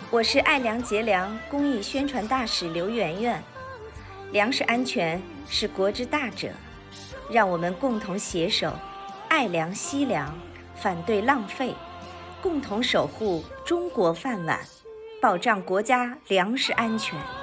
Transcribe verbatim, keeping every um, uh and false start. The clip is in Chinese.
我是爱粮节粮公益宣传大使刘媛媛。粮食安全是国之大者，让我们共同携手，爱粮惜粮，反对浪费，共同守护中国饭碗，保障国家粮食安全。